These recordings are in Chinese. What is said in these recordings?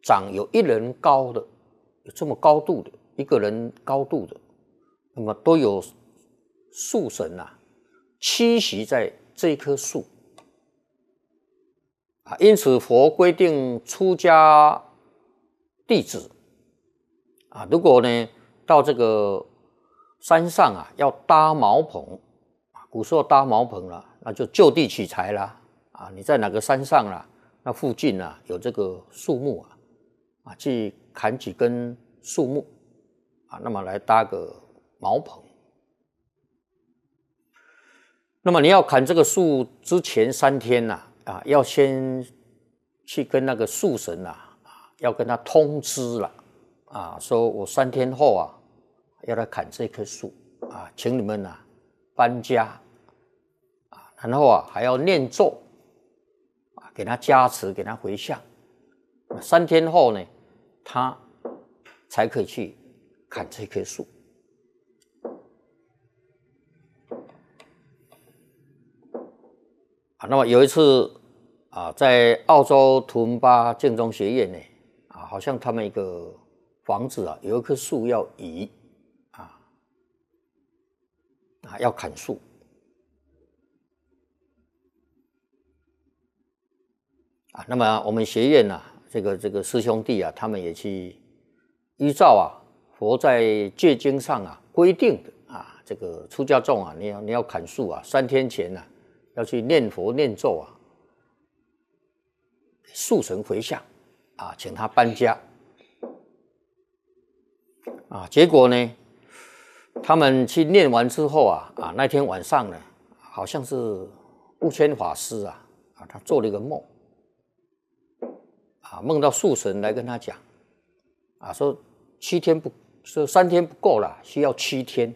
长有1人高的，有这么高度的1个人高度的，那么都有树神啊栖息在这一棵树啊。因此佛规定出家弟子啊，如果呢到这个山上啊要搭茅棚啊，古时候搭茅棚啦，那就就地取材啦啊。你在哪个山上啦，那附近啊有这个树木啊，去砍几根树木啊，那么来搭个茅棚。那么你要砍这个树之前3天啊，要先去跟那个树神要跟他通知了啊，说我3天后要来砍这棵树啊，请你们搬家啊，然后还要念咒啊，给他加持，给他回向。3天后呢，他才可以去砍这棵树。那么有一次在澳洲图文巴建中学院呢好像他们一个房子有一棵树要移要砍树那么我们学院这个师兄弟他们也去依照佛在戒经上规定的这个出家众你要砍树3天前要去念佛念咒树神回向请他搬家结果呢，他们去念完之后那天晚上呢，好像是悟谦法师他做了一个梦梦到树神来跟他讲说3天不够了，需要7天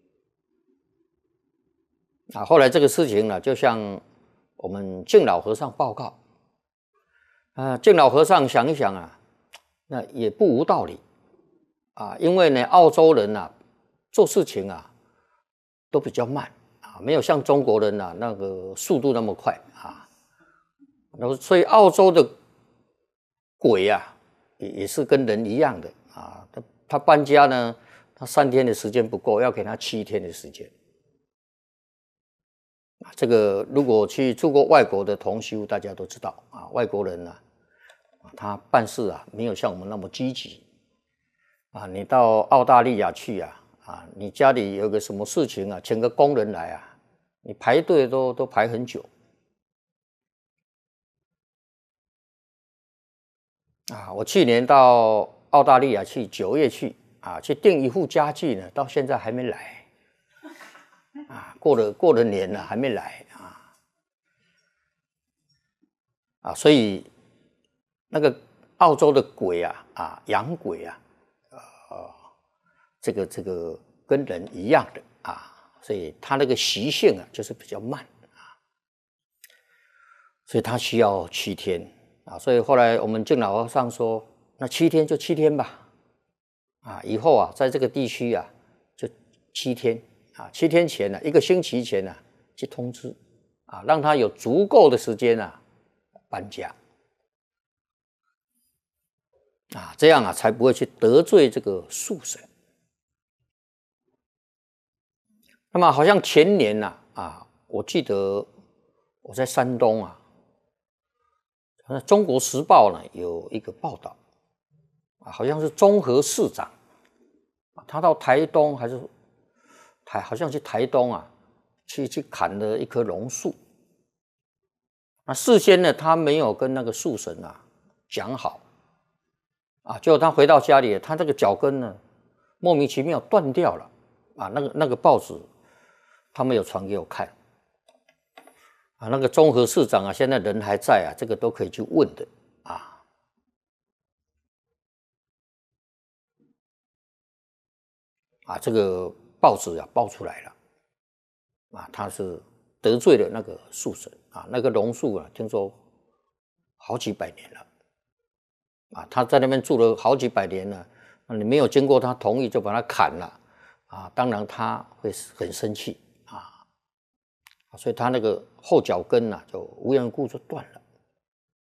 后来这个事情就向我们净老和尚报告净老和尚想一想那也不无道理因为呢澳洲人做事情都比较慢没有像中国人那个速度那么快所以澳洲的鬼也是跟人一样的他搬家呢，他3天的时间不够，要给他7天的时间这个如果去住过外国的同修，大家都知道外国人他办事没有像我们那么积极你到澳大利亚去你家里有个什么事情请个工人来你排队都排很久我去年到澳大利亚去9月去去订一户家具呢，到现在还没来过了年了还没来所以那个澳洲的鬼洋鬼这个跟人一样的所以他那个习性就是比较慢所以他需要7天所以后来我们净老和尚说，那7天就7天吧以后在这个地区就7天7天前1个星期前去通知让他有足够的时间搬家这样才不会去得罪这个树神。那么好像前年我记得我在山东中国时报呢有一个报道好像是中和市长他到台东还是好像去台东去砍了一棵榕树事先呢他没有跟那个树神讲好结果他回到家里他这个脚跟呢莫名其妙断掉了那个报纸他没有传给我看那个中和市长现在人还在这个都可以去问的这个报纸爆出来了他是得罪了那个树神那个榕树听说好几百年了他在那边住了好几百年了你没有经过他同意就把他砍了当然他会很生气所以他那个后脚跟就无缘无故就断了